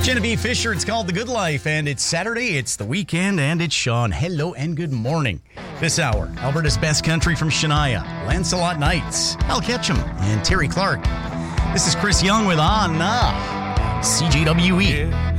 Genevieve Fisher, it's called The Good Life, and it's Saturday, it's the weekend, and it's Sean. Hello and good morning. This hour, Alberta's best country from Shania, Lancelot Knights, Al Ketchum, and Terry Clark. This is Chris Young with Anna, CJWE.